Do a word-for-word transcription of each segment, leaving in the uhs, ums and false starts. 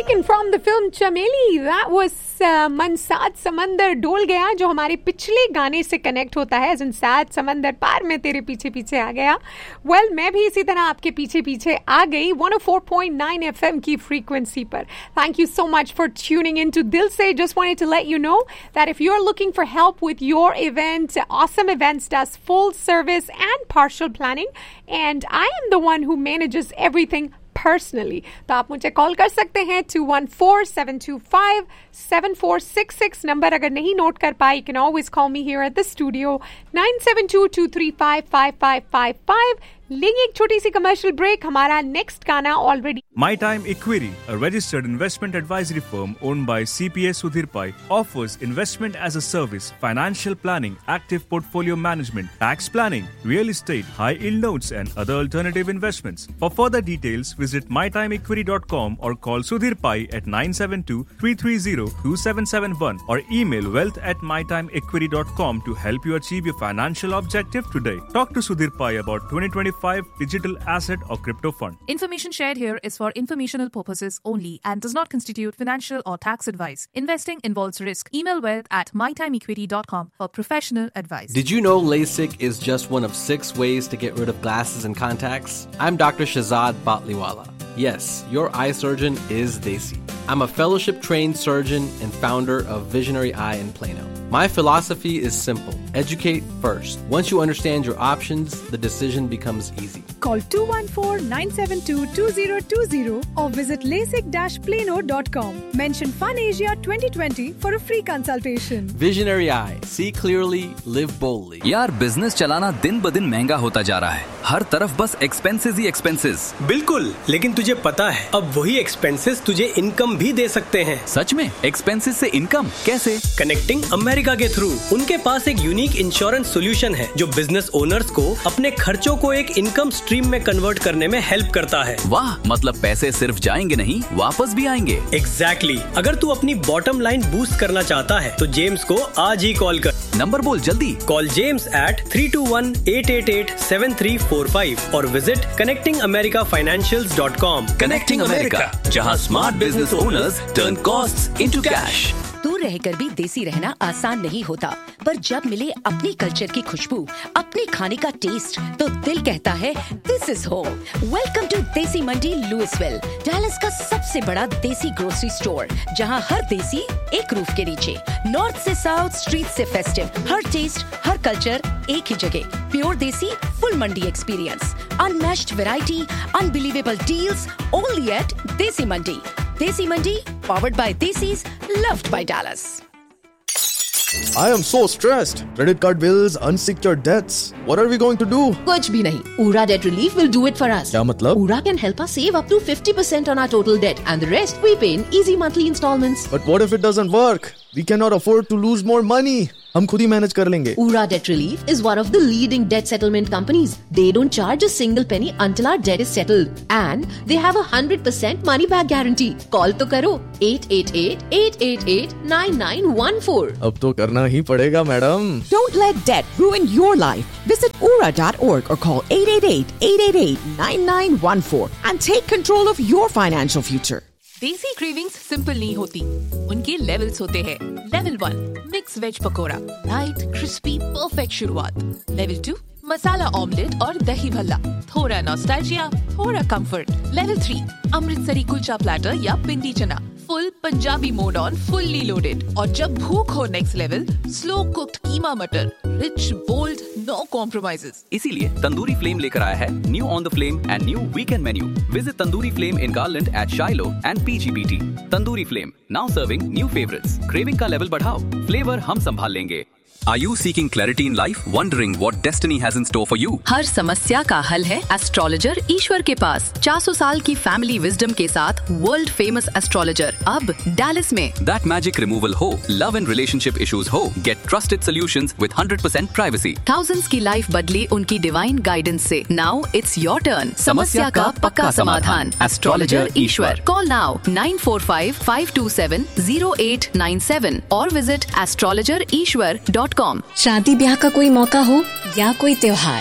taken from the film Chameli. That was uh, मन सात समंदर डोल गया, जो हमारे पिछले गाने से कनेक्ट होता है. जिन सात समंदर पार में तेरे पीछे पीछे आ गया. वेल well, मैं भी इसी तरह आपके पीछे पीछे आ गई one oh four point nine F M की फ्रीक्वेंसी पर. Thank you so much for tuning in to Dil Se. Just wanted to let you know that if you're looking for help with your event, Awesome Events does full service and partial planning, and I am the one who manages everything personally. तो आप मुझे call कर सकते हैं two one four seven two five seven four six six. Number अगर नहीं note कर पाए, you can always call me here at the studio nine seven two two three five five five five five. लेंगे एक छोटी सी commercial break. हमारा next गाना already. My Time Equity, a registered investment advisory firm owned by C P A Sudhir Pai, offers investment as a service, financial planning, active portfolio management, tax planning, real estate, high-yield notes and other alternative investments. For further details, visit my time equity dot com or call Sudhir Pai at nine seven two three three zero two seven seven one or email wealth at my time equity dot com to help you achieve your financial objective today. Talk to Sudhir Pai about twenty twenty-five digital asset or crypto fund. Information shared here is for informational purposes only and does not constitute financial or tax advice. Investing involves risk. Email wealth at my time equity dot com for professional advice. Did you know LASIK is just one of six ways to get rid of glasses and contacts? I'm Doctor Shahzad Batliwala. Yes, your eye surgeon is Desi. I'm a fellowship-trained surgeon and founder of Visionary Eye in Plano. My philosophy is simple. Educate first. Once you understand your options, the decision becomes easy. Call two one four nine seven two two zero two zero or visit lasik dash plano dot com. Mention FunAsia twenty twenty for a free consultation. Visionary Eye. See clearly, live boldly. यार business चलाना दिन ब दिन महंगा होता जा रहा है. हर तरफ बस एक्सपेंसेस ही एक्सपेंसेस. बिल्कुल, लेकिन तुझे पता है अब वही एक्सपेंसेस तुझे इनकम भी दे सकते हैं. सच में? एक्सपेंसेस से इनकम कैसे? कनेक्टिंग अमेरिका के थ्रू. उनके पास एक यूनिक इंश्योरेंस सोल्यूशन है जो बिजनेस ओनर्स को अपने खर्चों को एक इनकम स्ट्रीम में कन्वर्ट करने में हेल्प करता है. वाह, मतलब पैसे सिर्फ जाएंगे नहीं, वापस भी आएंगे. Exactly exactly. अगर तू अपनी बॉटम लाइन बूस्ट करना चाहता है तो जेम्स को आज ही कॉल कर. नंबर बोल जल्दी. Call James eight three two one eight eight eight seven three four five और visit connecting America financials dot com. Connecting America, जहां smart business owners turn costs into cash. दूर रहकर भी देसी रहना आसान नहीं होता, पर जब मिले अपनी कल्चर की खुशबू, अपने खाने का टेस्ट, तो दिल कहता है this is home. Welcome to देसी मंडी लुइसविल, डैलस का सबसे बड़ा देसी ग्रोसरी स्टोर, जहां हर देसी एक रूफ के नीचे. नॉर्थ से साउथ, स्ट्रीट से फेस्टिव, हर टेस्ट, हर कल्चर एक ही जगह. प्योर देसी, फुल मंडी experience, unmatched variety, unbelievable deals, only eight देसी मंडी. Desi Mandi, powered by Desis, loved by Dallas. I am so stressed. Credit card bills, unsecured debts. What are we going to do? कुछ भी नहीं. Ura Debt Relief will do it for us. क्या मतलब? Ura can help us save up to fifty percent on our total debt, and the rest we pay in easy monthly installments. But what if it doesn't work? We cannot afford to lose more money. हम खुद ही manage कर लेंगे. Ura Debt Relief is one of the leading debt settlement companies. They don't charge a single penny until our debt is settled, and they have a one hundred percent money back guarantee. Call तो करो eight eight eight eight eight eight nine nine one four. अब तो करना ही पड़ेगा madam. Don't let debt ruin your life. Visit ura dot org or call eight eight eight eight eight eight nine nine one four and take control of your financial future. देसी cravings simple नहीं होती, उनके levels होते हैं. Level one, mix veg pakora, light crispy perfect शुरुआत. Level two, मसाला omelette और दही भल्ला, थोड़ा नॉस्टैल्जिया, थोड़ा comfort. Level three, Amritsari kulcha platter या पिंडी चना, full Punjabi mode on, fully loaded. और जब भूख हो नेक्स्ट लेवल, स्लो कुक्ड कीमा मटर, रिच बोल्ड, नो कॉम्प्रोमाइजेस. इसीलिए तंदूरी फ्लेम लेकर आया है new on the flame and new weekend menu. Visit tandoori flame in garland eight शाइलो and P G B T. Tandoori flame, now serving new favourites. Craving का level बढ़ाओ, flavour हम संभाल लेंगे. Are you seeking clarity in life? Wondering what destiny has in store for you? हर समस्या का हल है astrologer ईश्वर के पास. चार सौ साल की फैमिली विजडम के साथ वर्ल्ड फेमस एस्ट्रोलॉजर अब डैलस में. That magic removal हो, love and relationship issues हो, get trusted solutions with one hundred percent privacy. Thousands की लाइफ बदली उनकी डिवाइन गाइडेंस से. Now it's your turn. समस्या का पक्का समाधान. Astrologer Ishwar. Call now nine four five five two seven zero eight nine seven or visit astrologer ishwar dot com. शादी ब्याह का कोई मौका हो या कोई त्योहार,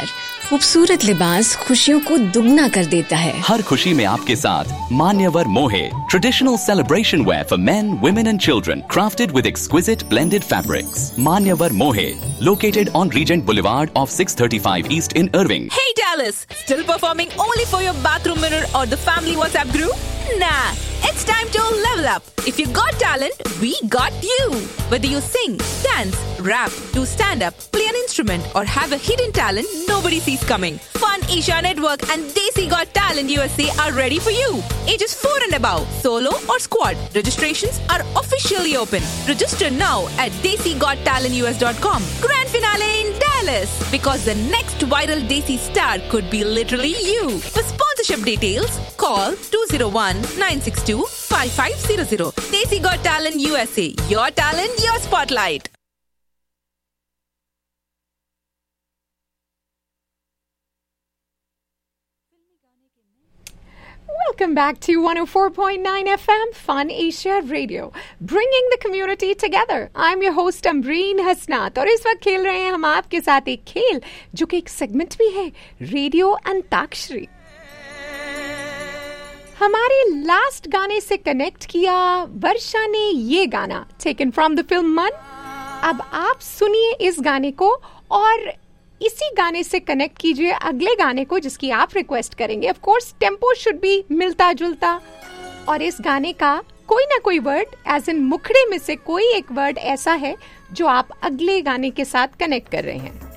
खूबसूरत लिबास खुशियों को दुगना कर देता है। हर खुशी में आपके साथ मान्यवर मोहे, traditional celebration where for main, women and children, crafted with exquisite blended fabrics. Manyavar Mohe, located on Regent Boulevard off six thirty-five East in Irving. Hey Dallas, still performing only for your bathroom mirror or the family WhatsApp group? Nah, it's time to level up. If you got talent, we got you. Whether you sing, dance, rap, do stand-up, play an instrument or have a hidden talent nobody sees coming, Fun Asia Network and Desi Got Talent U S A are ready for you. Ages four and above, solo or squad. Registrations are officially open. Register now at desi got talent u s dot com. Grand finale in Dallas, because the next viral Desi star could be literally you. For sponsorship details, call two zero one nine six two five five zero zero. Desi Got Talent U S A. Your talent, your spotlight. Welcome back to one oh four point nine F M Fun Asia Radio, bringing the community together. I'm your host Ambreen Hasnaat और इस वक्त खेल रहे हैं हम आपके साथ एक खेल जो कि एक सेगमेंट भी है, रेडियो अंताक्षरी. हमारे लास्ट गाने से कनेक्ट किया वर्षा ने ये गाना, टेकन फ्रॉम द फिल्म मन. अब आप सुनिए इस गाने को और इसी गाने से कनेक्ट कीजिए अगले गाने को जिसकी आप रिक्वेस्ट करेंगे. Of course tempo should be मिलता जुलता और इस गाने का कोई ना कोई वर्ड, एज इन मुखड़े में से कोई एक वर्ड ऐसा है जो आप अगले गाने के साथ कनेक्ट कर रहे हैं.